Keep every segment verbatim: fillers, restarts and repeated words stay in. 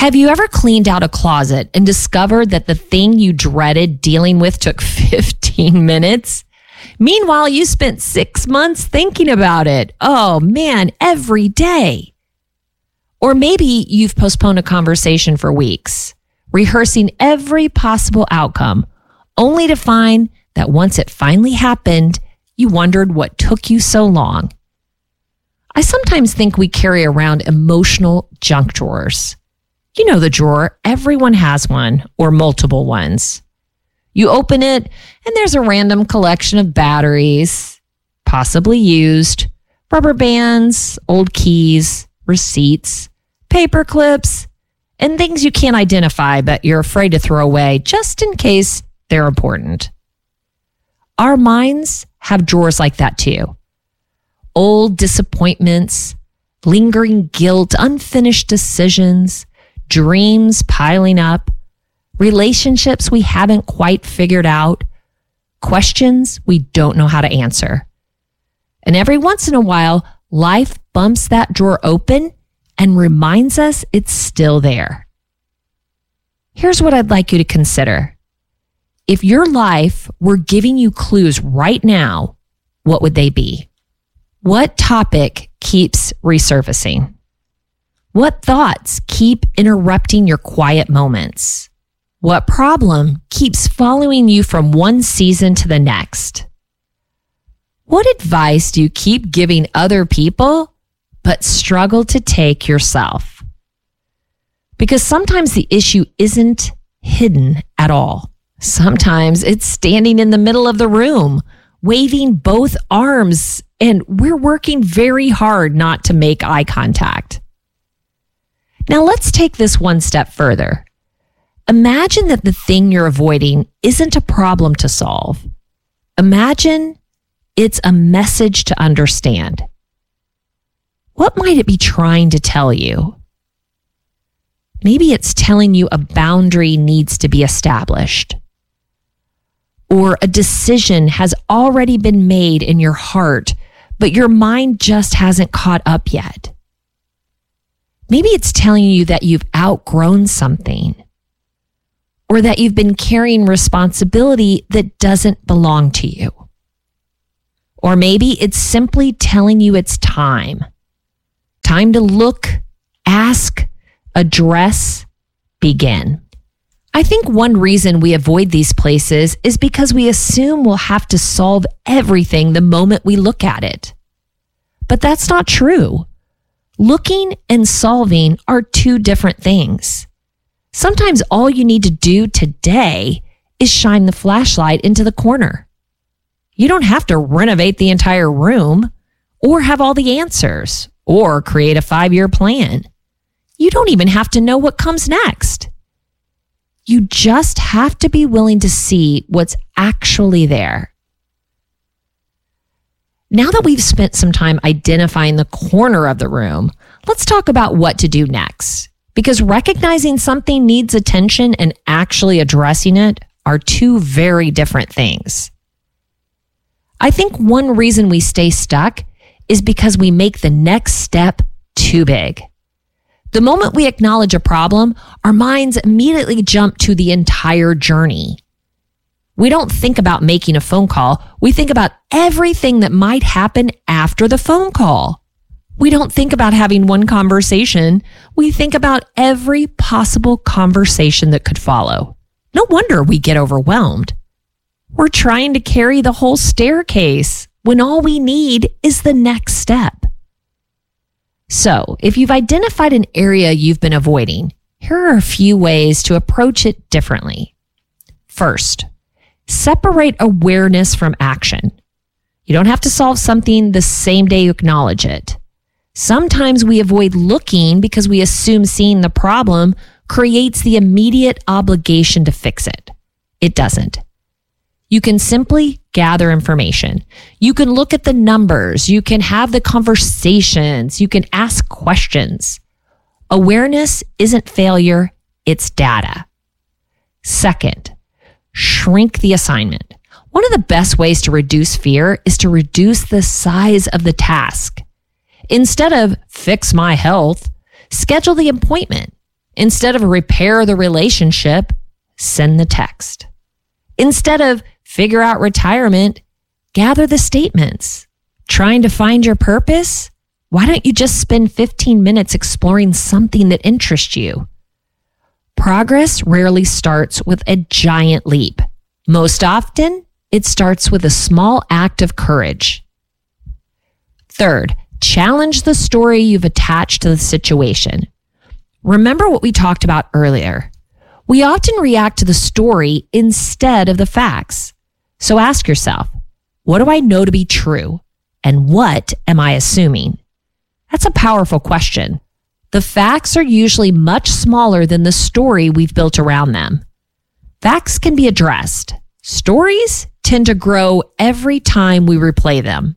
Have you ever cleaned out a closet and discovered that the thing you dreaded dealing with took fifteen minutes? Meanwhile, you spent six months thinking about it. Oh man, every day. Or maybe you've postponed a conversation for weeks, rehearsing every possible outcome, only to find that once it finally happened, you wondered what took you so long. I sometimes think we carry around emotional junk drawers. You know the drawer, everyone has one or multiple ones. You open it and there's a random collection of batteries, possibly used, rubber bands, old keys, receipts, paper clips, and things you can't identify but you're afraid to throw away just in case they're important. Our minds have drawers like that too. Old disappointments, lingering guilt, unfinished decisions, dreams piling up, relationships we haven't quite figured out, questions we don't know how to answer. And every once in a while, life bumps that drawer open and reminds us it's still there. Here's what I'd like you to consider. If your life were giving you clues right now, what would they be? What topic keeps resurfacing? What thoughts keep interrupting your quiet moments? What problem keeps following you from one season to the next? What advice do you keep giving other people but struggle to take yourself? Because sometimes the issue isn't hidden at all. Sometimes it's standing in the middle of the room, waving both arms, and we're working very hard not to make eye contact. Now let's take this one step further. Imagine that the thing you're avoiding isn't a problem to solve. Imagine it's a message to understand. What might it be trying to tell you? Maybe it's telling you a boundary needs to be established, or a decision has already been made in your heart, but your mind just hasn't caught up yet. Maybe it's telling you that you've outgrown something, or that you've been carrying responsibility that doesn't belong to you. Or maybe it's simply telling you it's time. Time to look, ask, address, begin. I think one reason we avoid these places is because we assume we'll have to solve everything the moment we look at it. But that's not true. Looking and solving are two different things. Sometimes all you need to do today is shine the flashlight into the corner. You don't have to renovate the entire room or have all the answers or create a five-year plan. You don't even have to know what comes next. You just have to be willing to see what's actually there. Now that we've spent some time identifying the corner of the room, let's talk about what to do next. Because recognizing something needs attention and actually addressing it are two very different things. I think one reason we stay stuck is because we make the next step too big. The moment we acknowledge a problem, our minds immediately jump to the entire journey. We don't think about making a phone call. We think about everything that might happen after the phone call. We don't think about having one conversation. We think about every possible conversation that could follow. No wonder we get overwhelmed. We're trying to carry the whole staircase when all we need is the next step. So, if you've identified an area you've been avoiding, here are a few ways to approach it differently. First, separate awareness from action. You don't have to solve something the same day you acknowledge it. Sometimes we avoid looking because we assume seeing the problem creates the immediate obligation to fix it. It doesn't. You can simply gather information. You can look at the numbers. You can have the conversations. You can ask questions. Awareness isn't failure, it's data. Second, shrink the assignment. One of the best ways to reduce fear is to reduce the size of the task. Instead of fix my health, schedule the appointment. Instead of repair the relationship, send the text. Instead of figure out retirement, gather the statements. Trying to find your purpose? Why don't you just spend fifteen minutes exploring something that interests you? Progress rarely starts with a giant leap. Most often, it starts with a small act of courage. Third, challenge the story you've attached to the situation. Remember what we talked about earlier. We often react to the story instead of the facts. So ask yourself, what do I know to be true? And what am I assuming? That's a powerful question. The facts are usually much smaller than the story we've built around them. Facts can be addressed. Stories tend to grow every time we replay them.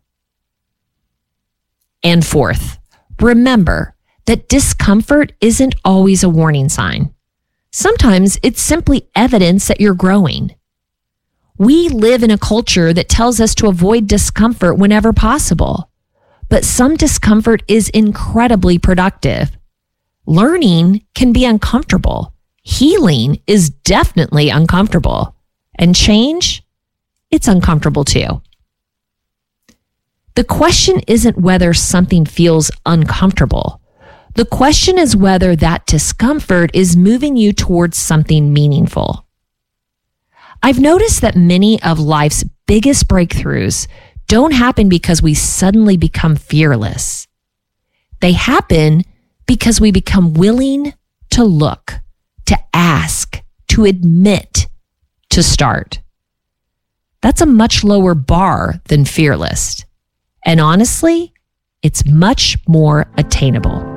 And fourth, remember that discomfort isn't always a warning sign. Sometimes it's simply evidence that you're growing. We live in a culture that tells us to avoid discomfort whenever possible, but some discomfort is incredibly productive. Learning can be uncomfortable. Healing is definitely uncomfortable. And change, it's uncomfortable too. The question isn't whether something feels uncomfortable. The question is whether that discomfort is moving you towards something meaningful. I've noticed that many of life's biggest breakthroughs don't happen because we suddenly become fearless. They happen because we become willing to look, to ask, to admit, to start. That's a much lower bar than fearless. And honestly, it's much more attainable.